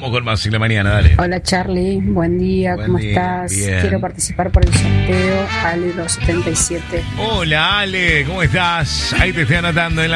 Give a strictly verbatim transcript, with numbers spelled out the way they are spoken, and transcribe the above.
Vamos con más en la mañana, dale. Hola Charlie, buen día, Buen ¿cómo día, estás? bien. Quiero participar por el sorteo Ale doscientos setenta y siete. Hola Ale, ¿cómo estás? Ahí te estoy anotando en la